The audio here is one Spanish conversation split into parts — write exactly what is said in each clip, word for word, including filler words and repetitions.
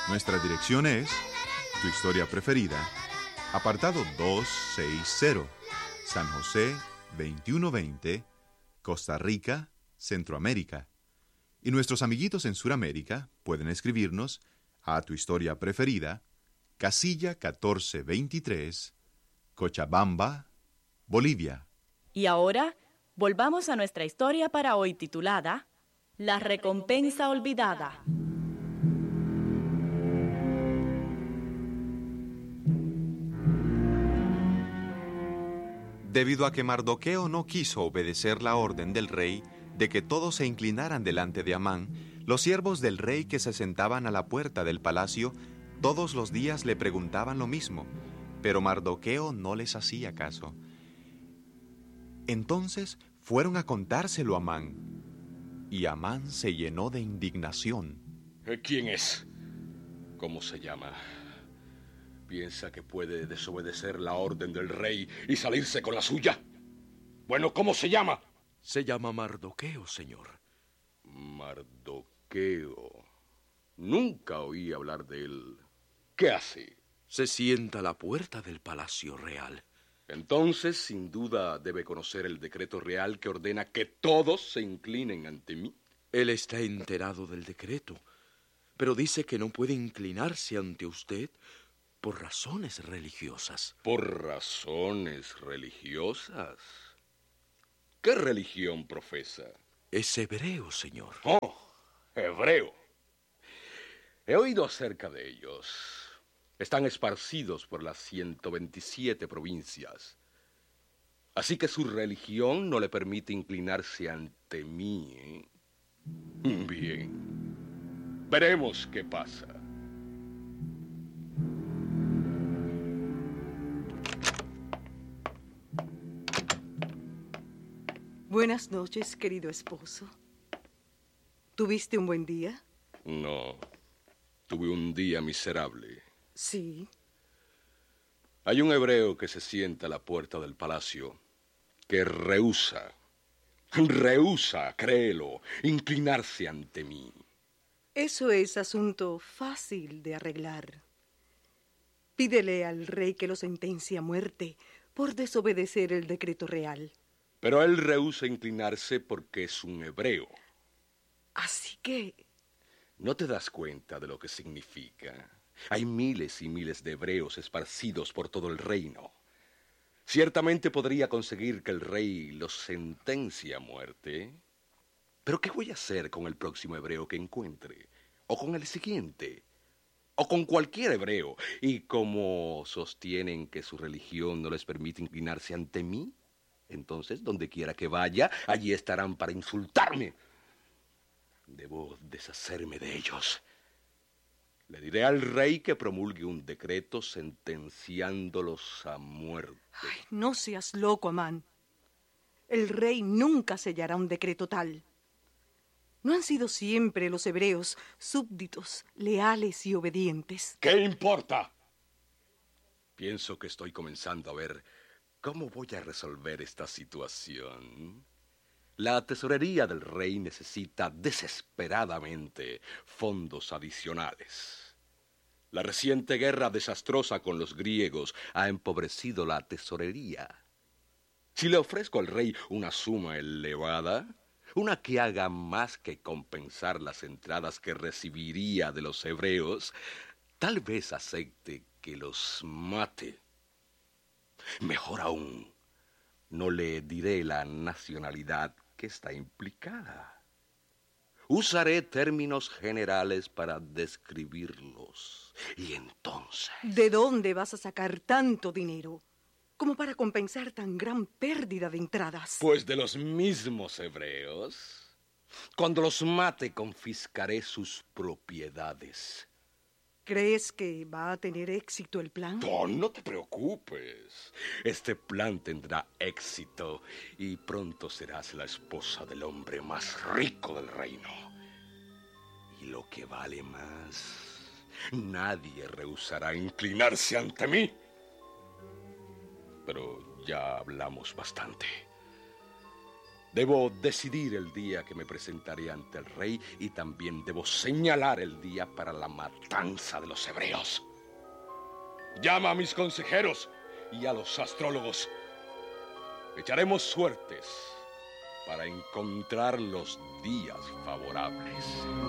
Nuestra dirección es Tu Historia Preferida, apartado doscientos sesenta, San José veintiuno veinte, Costa Rica, Centroamérica. Y nuestros amiguitos en Suramérica pueden escribirnos a Tu Historia Preferida, casilla catorce veintitrés, Cochabamba, Bolivia. Y ahora, volvamos a nuestra historia para hoy titulada La recompensa olvidada. Debido a que Mardoqueo no quiso obedecer la orden del rey de que todos se inclinaran delante de Amán, los siervos del rey que se sentaban a la puerta del palacio todos los días le preguntaban lo mismo, pero Mardoqueo no les hacía caso. Entonces fueron a contárselo a Amán, y Amán se llenó de indignación. ¿Quién es? ¿Cómo se llama? ¿Piensa que puede desobedecer la orden del rey y salirse con la suya? Bueno, ¿cómo se llama? Se llama Mardoqueo, señor. Mardoqueo. Nunca oí hablar de él. ¿Qué hace? Se sienta a la puerta del palacio real. Entonces, sin duda, debe conocer el decreto real que ordena que todos se inclinen ante mí. Él está enterado del decreto, pero dice que no puede inclinarse ante usted por razones religiosas. ¿Por razones religiosas? ¿Qué religión profesa? Es hebreo, señor. Oh, hebreo. He oído acerca de ellos. Están esparcidos por las ciento veintisiete provincias. Así que su religión no le permite inclinarse ante mí, ¿eh? Bien. Veremos qué pasa. Buenas noches, querido esposo. ¿Tuviste un buen día? No, tuve un día miserable. Sí. Hay un hebreo que se sienta a la puerta del palacio que rehúsa, rehúsa, créelo, inclinarse ante mí. Eso es asunto fácil de arreglar. Pídele al rey que lo sentencie a muerte por desobedecer el decreto real. Pero él rehúsa inclinarse porque es un hebreo. Así que... ¿No te das cuenta de lo que significa? Hay miles y miles de hebreos esparcidos por todo el reino. Ciertamente podría conseguir que el rey los sentencie a muerte. ¿Pero qué voy a hacer con el próximo hebreo que encuentre? ¿O con el siguiente? ¿O con cualquier hebreo? Y como sostienen que su religión no les permite inclinarse ante mí, entonces, donde quiera que vaya, allí estarán para insultarme. Debo deshacerme de ellos. Le diré al rey que promulgue un decreto sentenciándolos a muerte. Ay, no seas loco, Amán. El rey nunca sellará un decreto tal. ¿No han sido siempre los hebreos súbditos, leales y obedientes? ¿Qué importa? Pienso que estoy comenzando a ver cómo voy a resolver esta situación. La tesorería del rey necesita desesperadamente fondos adicionales. La reciente guerra desastrosa con los griegos ha empobrecido la tesorería. Si le ofrezco al rey una suma elevada, una que haga más que compensar las entradas que recibiría de los hebreos, tal vez acepte que los mate. Mejor aún, no le diré la nacionalidad que está implicada. Usaré términos generales para describirlos. Y entonces... ¿De dónde vas a sacar tanto dinero como para compensar tan gran pérdida de entradas? Pues de los mismos hebreos. Cuando los mate, confiscaré sus propiedades. ¿Crees que va a tener éxito el plan? No, no te preocupes. Este plan tendrá éxito y pronto serás la esposa del hombre más rico del reino. Y lo que vale más, nadie rehusará inclinarse ante mí. Pero ya hablamos bastante. Debo decidir el día que me presentaré ante el rey y también debo señalar el día para la matanza de los hebreos. Llama a mis consejeros y a los astrólogos. Echaremos suertes para encontrar los días favorables.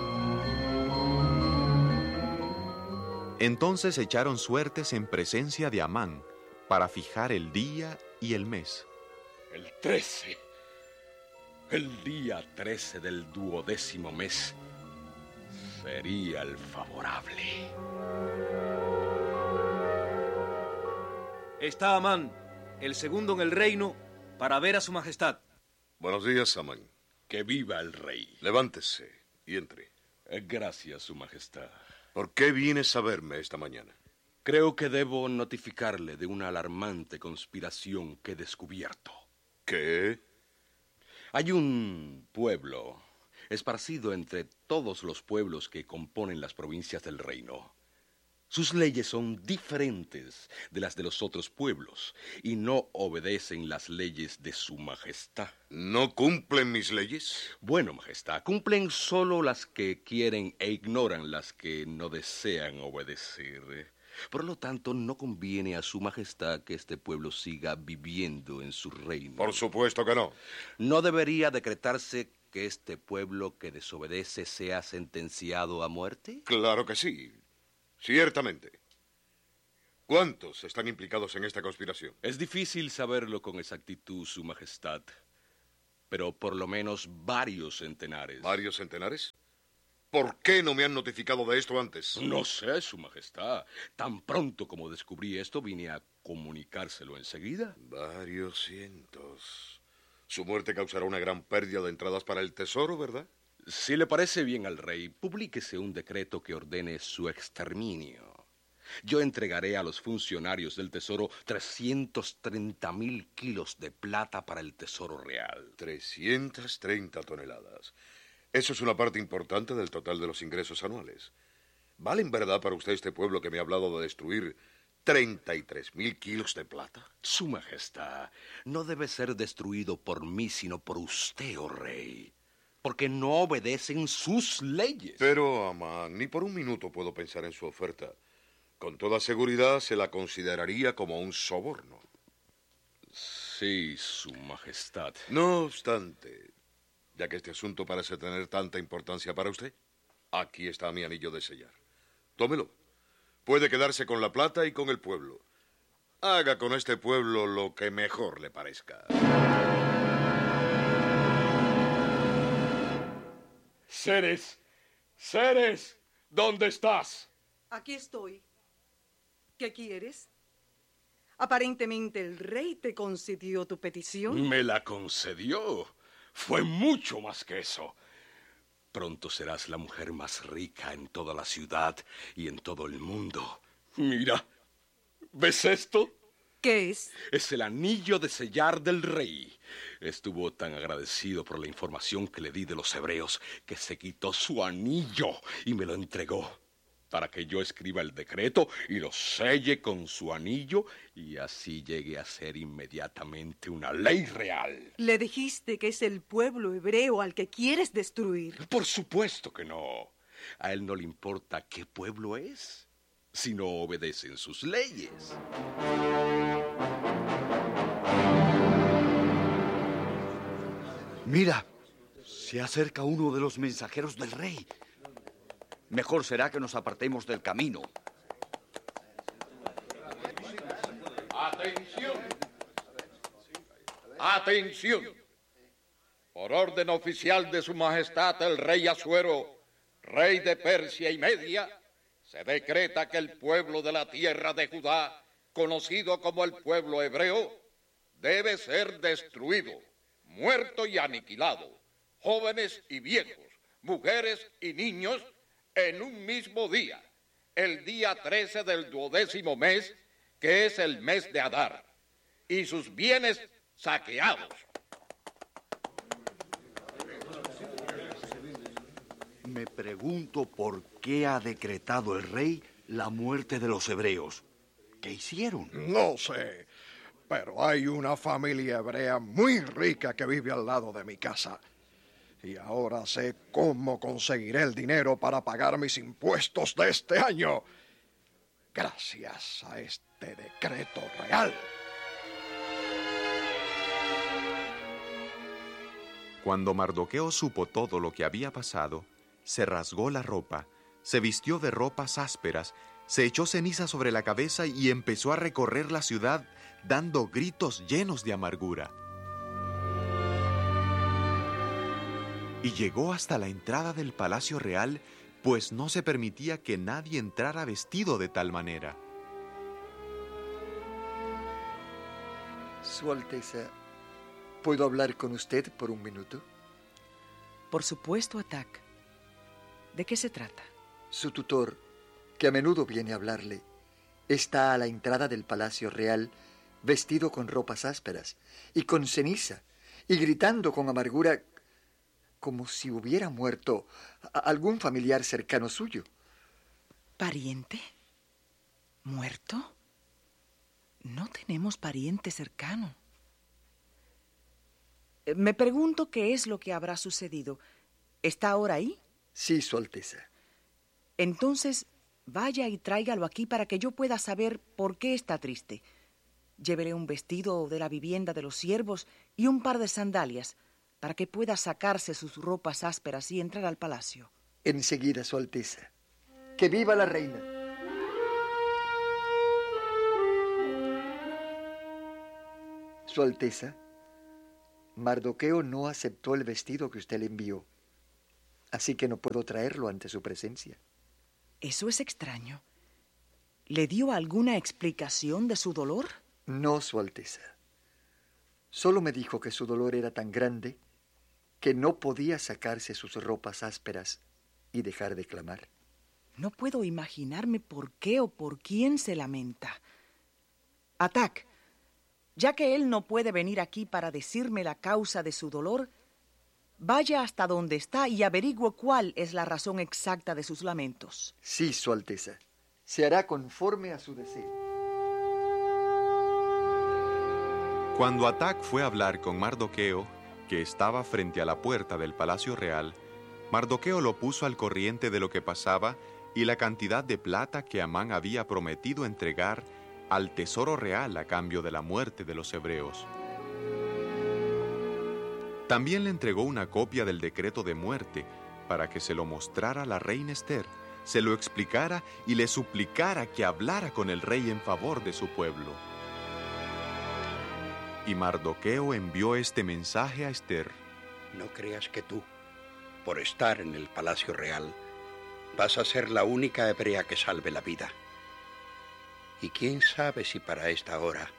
Entonces echaron suertes en presencia de Amán para fijar el día y el mes. El trece. El día trece del duodécimo mes sería el favorable. Está Amán, el segundo en el reino, para ver a su majestad. Buenos días, Amán. Que viva el rey. Levántese y entre. Eh, Gracias, su majestad. ¿Por qué vienes a verme esta mañana? Creo que debo notificarle de una alarmante conspiración que he descubierto. ¿Qué? Hay un pueblo esparcido entre todos los pueblos que componen las provincias del reino. Sus leyes son diferentes de las de los otros pueblos y no obedecen las leyes de su majestad. ¿No cumplen mis leyes? Bueno, majestad, cumplen solo las que quieren e ignoran las que no desean obedecer. Por lo tanto, no conviene a su majestad que este pueblo siga viviendo en su reino. Por supuesto que no. ¿No debería decretarse que este pueblo que desobedece sea sentenciado a muerte? Claro que sí. Ciertamente. ¿Cuántos están implicados en esta conspiración? Es difícil saberlo con exactitud, su majestad, pero por lo menos varios centenares. ¿Varios centenares? ¿Por qué no me han notificado de esto antes? No sé, su majestad. Tan pronto como descubrí esto, vine a comunicárselo enseguida. Varios cientos. Su muerte causará una gran pérdida de entradas para el tesoro, ¿verdad? Si le parece bien al rey, publíquese un decreto que ordene su exterminio. Yo entregaré a los funcionarios del tesoro trescientos treinta mil kilos de plata para el tesoro real. trescientas treinta toneladas. Eso es una parte importante del total de los ingresos anuales. ¿Vale en verdad para usted este pueblo que me ha hablado de destruir treinta y tres mil kilos de plata? Su majestad, no debe ser destruido por mí, sino por usted, oh rey, porque no obedecen sus leyes. Pero, Amán, ni por un minuto puedo pensar en su oferta. Con toda seguridad se la consideraría como un soborno. Sí, su majestad. No obstante, ya que este asunto parece tener tanta importancia para usted, aquí está mi anillo de sellar. Tómelo. Puede quedarse con la plata y con el pueblo. Haga con este pueblo lo que mejor le parezca. Ceres, Ceres, ¿dónde estás? Aquí estoy. ¿Qué quieres? Aparentemente el rey te concedió tu petición. Me la concedió. Fue mucho más que eso. Pronto serás la mujer más rica en toda la ciudad y en todo el mundo. Mira, ¿ves esto? ¿Qué es? Es el anillo de sellar del rey. Estuvo tan agradecido por la información que le di de los hebreos que se quitó su anillo y me lo entregó para que yo escriba el decreto y lo selle con su anillo y así llegue a ser inmediatamente una ley real. Le dijiste que es el pueblo hebreo al que quieres destruir. Por supuesto que no. A él no le importa qué pueblo es, si no obedecen sus leyes. Mira, se acerca uno de los mensajeros del rey. Mejor será que nos apartemos del camino. ¡Atención! ¡Atención! Por orden oficial de su majestad el rey Asuero, rey de Persia y Media, se decreta que el pueblo de la tierra de Judá, conocido como el pueblo hebreo, debe ser destruido, muerto y aniquilado, jóvenes y viejos, mujeres y niños, en un mismo día, el día trece del duodécimo mes, que es el mes de Adar, y sus bienes saqueados. Me pregunto por qué ha decretado el rey la muerte de los hebreos. ¿Qué hicieron? No sé, Pero hay una familia hebrea muy rica que vive al lado de mi casa. Y ahora sé cómo conseguiré el dinero para pagar mis impuestos de este año. Gracias a este decreto real. Cuando Mardoqueo supo todo lo que había pasado, se rasgó la ropa, se vistió de ropas ásperas, se echó ceniza sobre la cabeza y empezó a recorrer la ciudad dando gritos llenos de amargura. Y llegó hasta la entrada del palacio real, pues no se permitía que nadie entrara vestido de tal manera. Su Alteza, ¿puedo hablar con usted por un minuto? Por supuesto, Atak. ¿De qué se trata? Su tutor, que a menudo viene a hablarle, está a la entrada del Palacio Real, vestido con ropas ásperas y con ceniza, y gritando con amargura como si hubiera muerto a algún familiar cercano suyo. ¿Pariente? ¿Muerto? No tenemos pariente cercano. Me pregunto qué es lo que habrá sucedido. ¿Está ahora ahí? Sí, Su Alteza. Entonces, vaya y tráigalo aquí para que yo pueda saber por qué está triste. Llévele un vestido de la vivienda de los siervos y un par de sandalias para que pueda sacarse sus ropas ásperas y entrar al palacio. Enseguida, Su Alteza. ¡Que viva la reina! Su Alteza, Mardoqueo no aceptó el vestido que usted le envió, así que no puedo traerlo ante su presencia. Eso es extraño. ¿Le dio alguna explicación de su dolor? No, Su Alteza. Solo me dijo que su dolor era tan grande que no podía sacarse sus ropas ásperas y dejar de clamar. No puedo imaginarme por qué o por quién se lamenta. Atak, ya que él no puede venir aquí para decirme la causa de su dolor, vaya hasta donde está y averigüe cuál es la razón exacta de sus lamentos. Sí, Su Alteza. Se hará conforme a su deseo. Cuando Atak fue a hablar con Mardoqueo, que estaba frente a la puerta del palacio real, Mardoqueo lo puso al corriente de lo que pasaba y la cantidad de plata que Amán había prometido entregar al tesoro real a cambio de la muerte de los hebreos. También le entregó una copia del decreto de muerte para que se lo mostrara a la reina Ester, se lo explicara y le suplicara que hablara con el rey en favor de su pueblo. Y Mardoqueo envió este mensaje a Ester. No creas que tú, por estar en el palacio real, vas a ser la única hebrea que salve la vida. Y quién sabe si para esta hora...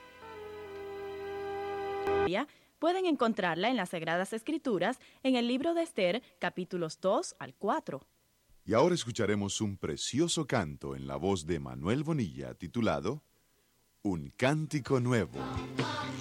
Pueden encontrarla en las Sagradas Escrituras, en el libro de Ester, capítulos dos al cuatro. Y ahora escucharemos un precioso canto en la voz de Manuel Bonilla, titulado Un Cántico Nuevo.